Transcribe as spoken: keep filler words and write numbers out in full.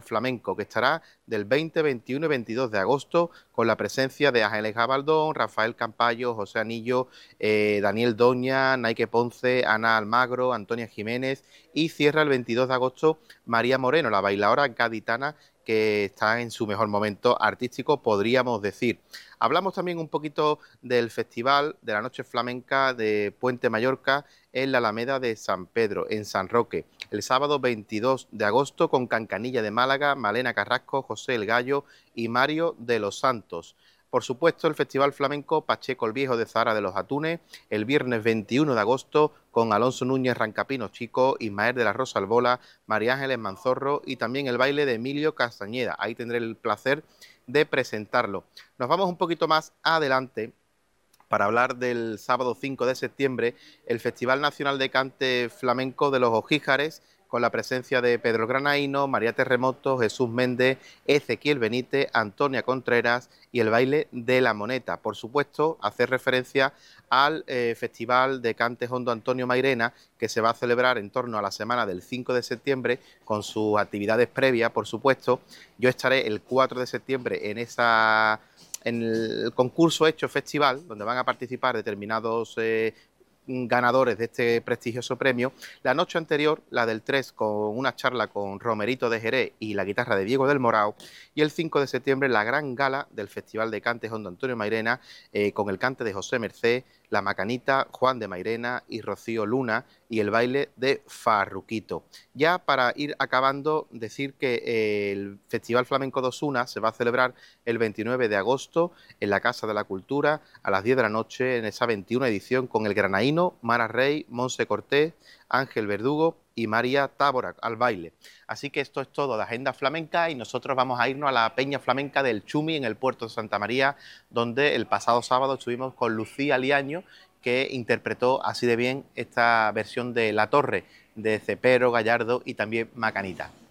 Flamenco, que estará del veinte, veintiuno y veintidós de agosto, con la presencia de Ángeles Gabaldón, Rafael Campayo, José Anillo, eh, Daniel Doña, Naike Ponce, Ana Almagro, Antonia Jiménez, y cierra el veintidós de agosto María Moreno, la bailadora gaditana que está en su mejor momento artístico, podríamos decir. Hablamos también un poquito del festival de la Noche Flamenca de Puente Mallorca en la Alameda de San Pedro, en San Roque, el sábado veintidós de agosto, con Cancanilla de Málaga, Malena Carrasco, José El Gallo y Mario de los Santos. Por supuesto, el Festival Flamenco Pacheco el Viejo de Zahara de los Atunes, el viernes veintiuno de agosto, con Alonso Núñez Rancapino Chico, Ismael de la Rosa Albola, María Ángeles Manzorro y también el baile de Emilio Castañeda. Ahí tendré el placer de presentarlo. Nos vamos un poquito más adelante para hablar del sábado cinco de septiembre, el Festival Nacional de Cante Flamenco de los Ojíjares, con la presencia de Pedro Granaíno, María Terremoto, Jesús Méndez, Ezequiel Benítez, Antonia Contreras y el baile de la Moneta. Por supuesto, hacer referencia al eh, Festival de Cante Hondo Antonio Mairena, que se va a celebrar en torno a la semana del cinco de septiembre, con sus actividades previas, por supuesto. Yo estaré el cuatro de septiembre en esa... en el concurso hecho festival, donde van a participar determinados eh, ganadores de este prestigioso premio. La noche anterior, la del tres, con una charla con Romerito de Jerez y la guitarra de Diego del Morao, y el cinco de septiembre, la gran gala del Festival de Cante Hondo Antonio Mairena, eh, con el cante de José Mercé, la Macanita, Juan de Mairena y Rocío Luna, y el baile de Farruquito. Ya para ir acabando, decir que eh, el Festival Flamenco de Osuna se va a celebrar el veintinueve de agosto en la Casa de la Cultura a las diez de la noche, en esa veintiuna edición, con el granaíno, Mara Rey, Monse Cortés, Ángel Verdugo y María Tábora al baile. Así que esto es todo de Agenda Flamenca, y nosotros vamos a irnos a la Peña Flamenca del Chumi en el puerto de Santa María, donde el pasado sábado estuvimos con Lucía Liaño, que interpretó así de bien esta versión de La Torre de Cepero, Gallardo y también Macanita.